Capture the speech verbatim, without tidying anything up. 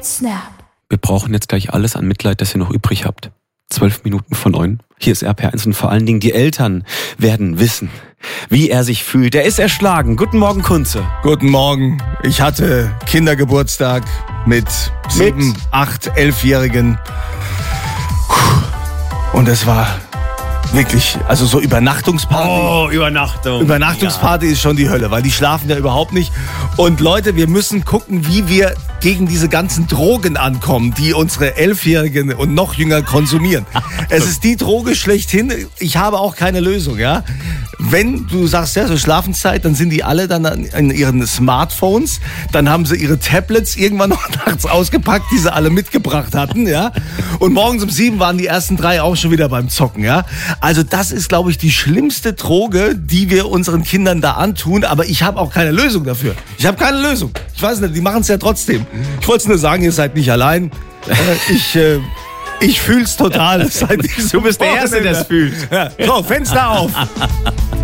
Snap. Wir brauchen jetzt gleich alles an Mitleid, das ihr noch übrig habt. Zwölf Minuten vor neun. Hier ist R P R eins und vor allen Dingen die Eltern werden wissen, wie er sich fühlt. Er ist erschlagen. Guten Morgen, Kunze. Guten Morgen. Ich hatte Kindergeburtstag mit sieben, Mit? acht, elfjährigen. Und es war wirklich, also so Übernachtungsparty. Oh, Übernachtung. Übernachtungsparty ist schon die Hölle, weil die schlafen ja überhaupt nicht. Und Leute, wir müssen gucken, wie wir gegen diese ganzen Drogen ankommen, die unsere Elfjährigen und noch jünger konsumieren. Es ist die Droge schlechthin. Ich habe auch keine Lösung, ja. Wenn du sagst, ja, so Schlafenszeit, dann sind die alle dann in ihren Smartphones. Dann haben sie ihre Tablets irgendwann noch nachts ausgepackt, die sie alle mitgebracht hatten, ja. Und morgens um sieben waren die ersten drei auch schon wieder beim Zocken, ja. Also das ist, glaube ich, die schlimmste Droge, die wir unseren Kindern da antun. Aber ich habe auch keine Lösung dafür. Ich habe keine Lösung. Ich weiß nicht, die machen es ja trotzdem. Ich wollte es nur sagen, ihr seid nicht allein. Äh, ich äh, ich fühl's total. Seit Du bist der Erste, der es fühlt. Ja. So, Fenster auf.